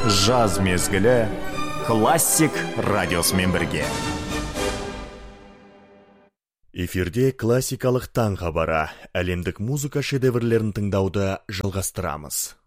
жаз мезгілі классик радиосымен бірге. Эфирде классикалық таң хабары, әлемдік музыка шедеврлерін тыңдауды жалғастырамыз.